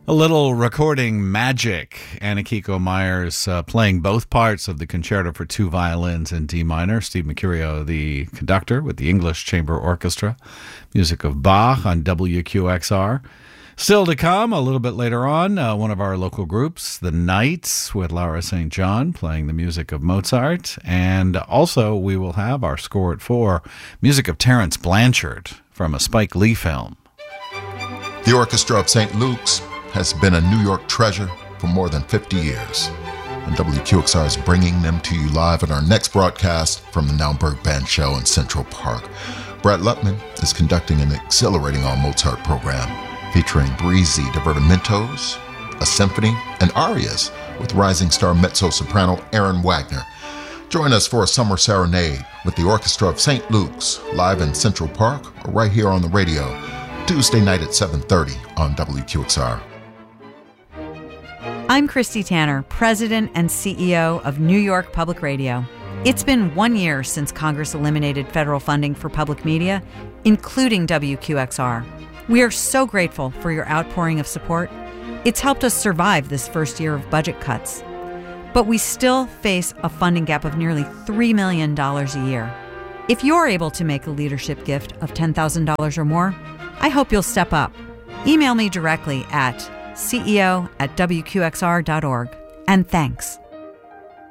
A little recording magic. Anakiko Myers playing both parts of the Concerto for Two Violins in D minor. Steve Mercurio, the conductor with the English Chamber Orchestra. Music of Bach on WQXR. Still to come, a little bit later on, one of our local groups, The Knights, with Laura St. John playing the music of Mozart. And also we will have our score at 4, music of Terence Blanchard from a Spike Lee film. The Orchestra of St. Luke's has been a New York treasure for more than 50 years. And WQXR is bringing them to you live at our next broadcast from the Naumburg Band Show in Central Park. Brett Lutman is conducting an exhilarating all-Mozart program featuring breezy divertimentos, a symphony, and arias with rising star mezzo-soprano Aaron Wagner. Join us for a summer serenade with the Orchestra of St. Luke's live in Central Park or right here on the radio, Tuesday night at 7:30 on WQXR. I'm Christy Tanner, President and CEO of New York Public Radio. It's been 1 year since Congress eliminated federal funding for public media, including WQXR. We are so grateful for your outpouring of support. It's helped us survive this first year of budget cuts. But we still face a funding gap of nearly $3 million a year. If you're able to make a leadership gift of $10,000 or more, I hope you'll step up. Email me directly at ceo@wqxr.org. And thanks.